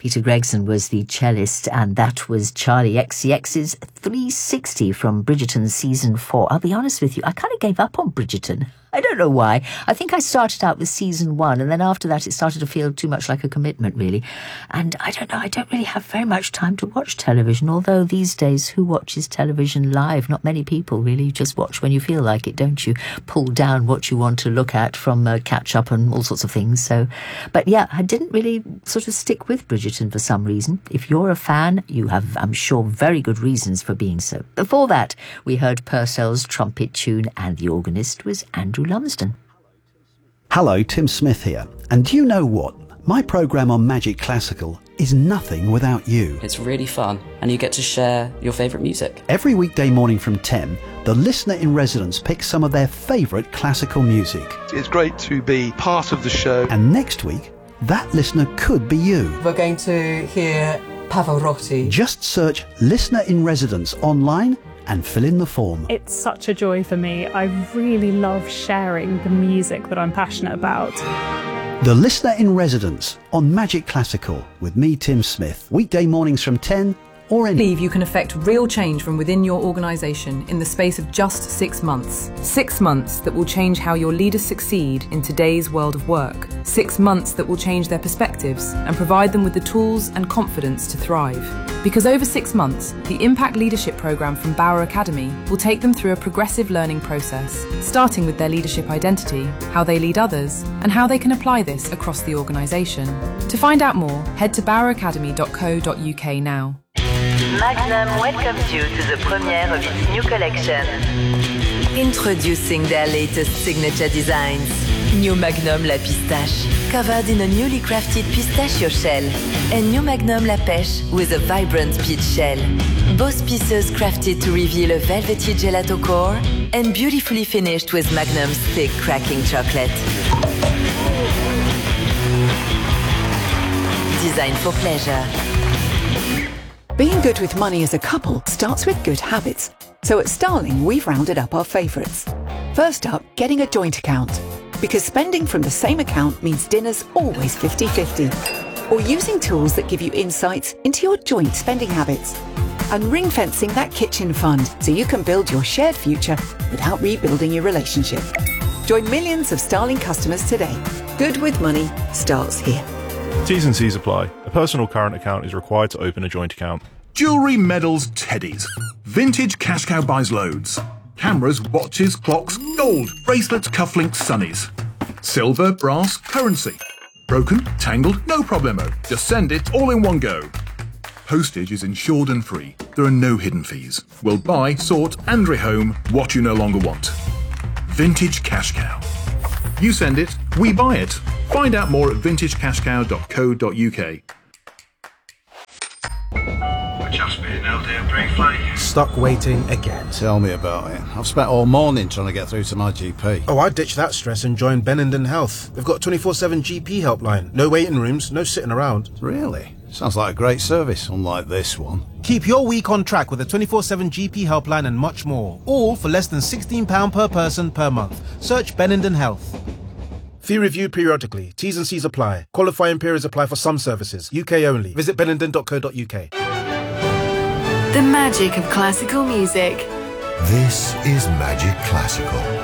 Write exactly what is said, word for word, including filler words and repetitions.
Peter Gregson was the cellist, and that was Charlie X C X's three sixty from Bridgerton Season four. I'll be honest with you, I kind of gave up on Bridgerton. I don't know why. I think I started out with Season one, and then after that it started to feel too much like a commitment, really. And I don't know, I don't really have very much time to watch television, although these days, who watches television live? Not many people, really. You just watch when you feel like it, don't you? Pull down what you want to look at from uh, catch-up and all sorts of things. So, but yeah, I didn't really sort of stick with Bridgerton for some reason. If you're a fan, you have, I'm sure, very good reasons for being so. Before that, we heard Purcell's trumpet tune, and the organist was Andrew Lumsden. Hello, Tim Smith here. And do you know what? My programme on Magic Classical is nothing without you. It's really fun, and you get to share your favourite music. Every weekday morning from ten, the listener in residence picks some of their favourite classical music. It's great to be part of the show. And next week, that listener could be you. We're going to hear Pavarotti. Just search Listener in Residence online and fill in the form. It's such a joy for me. I really love sharing the music that I'm passionate about. The Listener in Residence on Magic Classical with me, Tim Smith. Weekday mornings from ten or any. Believe you can affect real change from within your organisation in the space of just six months. Six months that will change how your leaders succeed in today's world of work. Six months that will change their perspectives and provide them with the tools and confidence to thrive. Because over six months, the Impact Leadership Programme from Bauer Academy will take them through a progressive learning process, starting with their leadership identity, how they lead others, and how they can apply this across the organisation. To find out more, head to bauer academy dot co dot U K now. Magnum welcomes you to the premiere of its new collection. Introducing their latest signature designs. New Magnum La Pistache, covered in a newly crafted pistachio shell, and New Magnum La Pêche with a vibrant peach shell. Both pieces crafted to reveal a velvety gelato core and beautifully finished with Magnum's thick cracking chocolate. Designed for pleasure. Being good with money as a couple starts with good habits. So at Starling, we've rounded up our favourites. First up, getting a joint account. Because spending from the same account means dinner's always fifty-fifty. Or using tools that give you insights into your joint spending habits. And ring-fencing that kitchen fund so you can build your shared future without rebuilding your relationship. Join millions of Starling customers today. Good with money starts here. T's and C's apply. A personal current account is required to open a joint account. Jewellery, medals, teddies. Vintage Cash Cow buys loads. Cameras, watches, clocks, gold, bracelets, cufflinks, sunnies. Silver, brass, currency. Broken, tangled, no problemo. Just send it all in one go. Postage is insured and free. There are no hidden fees. We'll buy, sort and rehome what you no longer want. Vintage Cash Cow. You send it, we buy it. Find out more at vintage cash cow dot co dot U K. Just been out there briefly. Stuck waiting again. Tell me about it. I've spent all morning trying to get through to my G P. Oh, I ditched that stress and joined Benenden Health. They've got twenty-four seven G P helpline. No waiting rooms, no sitting around. Really? Sounds like a great service, unlike this one. Keep your week on track with a twenty-four seven G P helpline and much more. All for less than sixteen pounds per person per month. Search Benenden Health. Fee reviewed periodically. T's and C's apply. Qualifying periods apply for some services. U K only. Visit benenden dot co dot U K. The magic of classical music. This is Magic Classical.